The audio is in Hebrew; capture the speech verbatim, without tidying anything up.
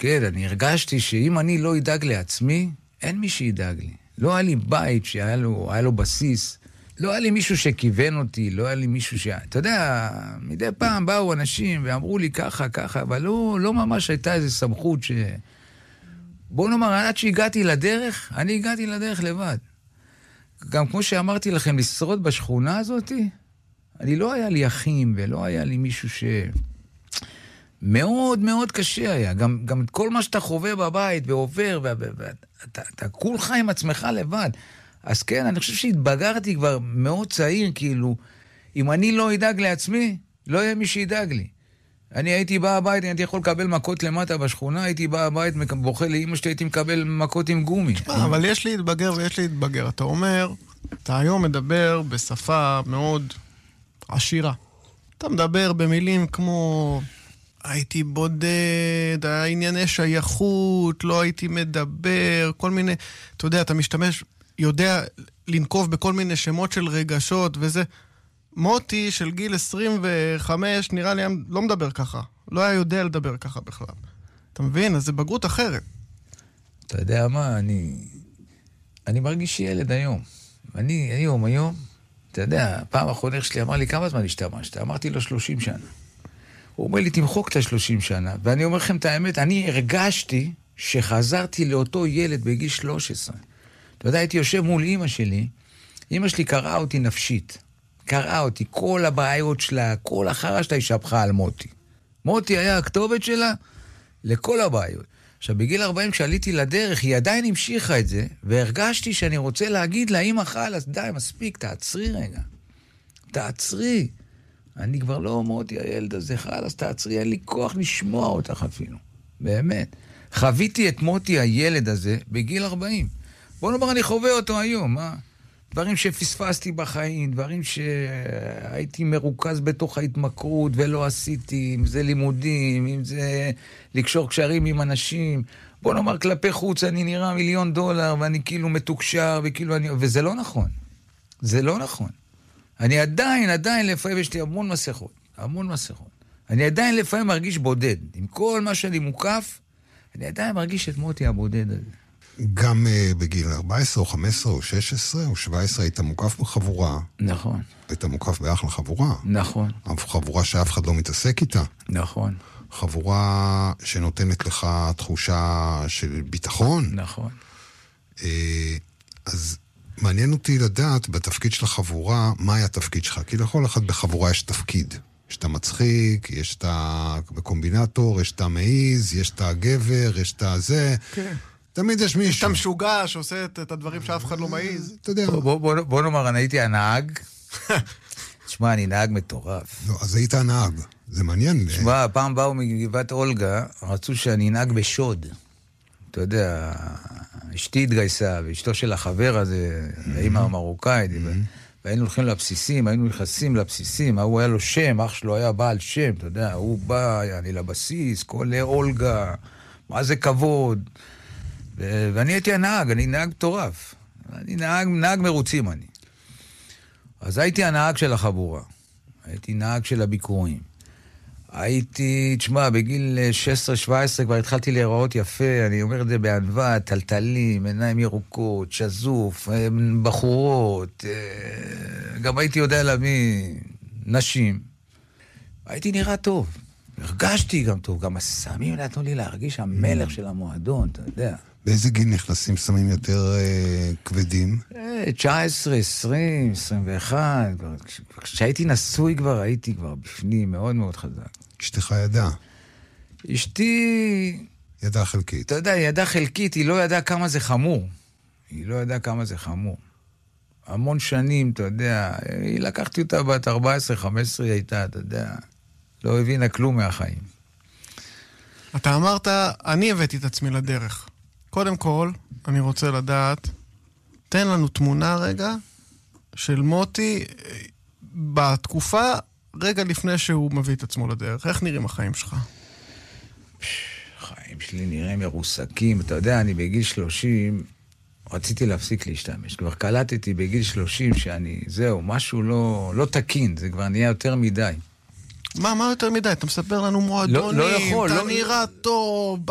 כן, אני הרגשתי שאם אני לא אדאג לעצמי, אין מי שידאג לי. לא היה לי בית שהיה לו, היה לו בסיס, לא היה לי מישהו שכיוון אותי, לא היה לי מישהו ש... אתה יודע, מדי פעם באו אנשים ואמרו לי ככה, ככה, אבל לא, לא ממש הייתה איזו סמכות ש... בוא נאמר, עד שהגעתי לדרך, אני הגעתי לדרך לבד. גם כמו שאמרתי לכם, לשרוד בשכונה הזאת, אני לא היה לי אחים ולא היה לי מישהו ש... מאוד מאוד קשה היה. גם, גם כל מה שאתה חווה בבית ועובר, ואתה אתה כולך עם עצמך לבד. אז כן, אני חושב שהתבגרתי כבר מאוד צעיר, כאילו, אם אני לא אדאג לעצמי, לא יהיה מי שידאג לי. אני הייתי בא הבית, אני הייתי יכול לקבל מכות למטה בשכונה, הייתי בא הבית, בוכה לאמא שלי, הייתי מקבל מכות עם גומי. אבל יש לי להתבגר ויש לי להתבגר. אתה אומר, אתה היום מדבר בשפה מאוד עשירה. אתה מדבר במילים כמו... הייתי בודד, הענייני שייכות, לא הייתי מדבר, כל מיני, אתה יודע, אתה משתמש, יודע לנקוב בכל מיני שמות של רגשות, וזה, מוטי של גיל עשרים וחמש, נראה לי, לא מדבר ככה, לא היה יודע לדבר ככה בכלל. אתה מבין? אז זה בגרות אחרת. אתה יודע מה, אני, אני מרגיש ילד היום. אני, היום, היום, אתה יודע, פעם החונך שלי אמר לי, כמה זמן השתמשת? אמרתי לו שלושים שנה. הוא אומר לי, תמחוק את השלושים שנה. ואני אומר לכם את האמת, אני הרגשתי שחזרתי לאותו ילד בגיל שלוש עשרה. אתה יודע, הייתי יושב מול אמא שלי, אמא שלי קראה אותי נפשית. קראה אותי, כל הבעיות שלה, כל החרה שלה היא שפחה על מוטי. מוטי היה הכתובת שלה לכל הבעיות. עכשיו, בגיל ארבעים כשעליתי לדרך, היא עדיין המשיכה את זה, והרגשתי שאני רוצה להגיד לה, אמא חלאס, די, מספיק, תעצרי רגע. תעצרי. אני כבר לא מוטי הילד הזה, חלאס, תעצרי, אין לי כוח לשמוע אותך אפילו. באמת. חוויתי את מוטי הילד הזה בגיל ארבעים. בוא נאמר, אני חווה אותו היום, מה? דברים שפספסתי בחיים, דברים שהייתי מרוכז בתוך ההתמכרות ולא עשיתי, אם זה לימודים, אם זה לקשור קשרים עם אנשים. בוא נאמר, כלפי חוץ אני נראה מיליון דולר, ואני כאילו מתוקשר, וכאילו אני... וזה לא נכון. זה לא נכון. אני עדיין, עדיין לפעמים יש לי המון מסכות, המון מסכות. אני עדיין לפעמים מרגיש בודד. עם כל מה שאני מוקף, אני עדיין מרגיש את מוטי הבודד הזה. גם uh, בגיל ארבע עשרה או חמש עשרה או שש עשרה או שבע עשרה היית מוקף בחבורה. נכון. היית מוקף באחלה חבורה. נכון. חבורה שאף אחד לא מתעסק איתה. נכון. חבורה שנותנת לך תחושה של ביטחון. נכון. Uh, אז מעניין אותי לדעת בתפקיד של החבורה, מה היה התפקיד שלך? כי לכל אחד בחבורה יש תפקיד. יש את המצחיק, יש את הקומבינטור, יש את המעיז, יש את הגבר, יש את הזה. כן. תמיד יש מישהו. יש את המשוגע שעושה את הדברים שאף אחד לא מעיז. אתה יודע. בוא, בוא, בוא נאמר, אני הייתי הנהג. תשמע, אני נהג מטורף. לא, אז היית הנהג. זה מעניין. תשמע, פעם באו מגבעת אולגה, רצו שאני נהג בשוד. אתה יודע, אשתי התגייסה, ואשתו של החבר הזה, האמא המרוקאית, והיינו הולכים לבסיסים, היינו נכנסים לבסיסים, הוא היה לו שם, אח שלו היה בעל שם, אתה יודע, הוא בא, אני לבסיס, כל אולגה, מה זה כבוד. ואני הייתי הנהג, אני נהג מטורף. אני נהג, נהג מרוצים אני. אז הייתי הנהג של החבורה. הייתי נהג של הביקורים. הייתי, תשמע, בגיל שש עשרה שבע עשרה כבר התחלתי להיראות יפה, אני אומר את זה בענווה, טלטלים, עיניים ירוקות, שזוף, בחורות, גם הייתי יודע להביא נשים. הייתי נראה טוב. הרגשתי גם טוב, גם הסמים נתנו לי להרגיש המלך של המועדון, אתה יודע. באיזה גיל נכנסים סמים יותר אה, כבדים? תשע עשרה, עשרים, עשרים ואחת. כשהייתי נשוי כבר, הייתי כבר בפנים מאוד מאוד חזק. אשתך ידעה? אשתי... ידעה חלקית. אתה יודע, היא ידעה חלקית, היא לא ידעה כמה זה חמור. היא לא ידעה כמה זה חמור. המון שנים, אתה יודע, היא לקחתי אותה בת ארבע עשרה חמש עשרה, היא הייתה, אתה יודע, לא הבינה כלום מהחיים. אתה אמרת, אני הבאתי את עצמי לדרך. קודם כל, אני רוצה לדעת, תן לנו תמונה רגע של מוטי בתקופה, רגע לפני שהוא מביא את עצמו לדרך. איך נראים החיים שלך? החיים שלי נראים מרוסקים. אתה יודע, אני בגיל שלושים, רציתי להפסיק להשתמש. כבר קלטתי בגיל שלושים שאני, זהו, משהו לא, לא תקין, זה כבר נהיה יותר מדי. מה, מה יותר מדי? אתה מספר לנו מועדונים, לא, לא יכול, אתה לא... נראה טוב,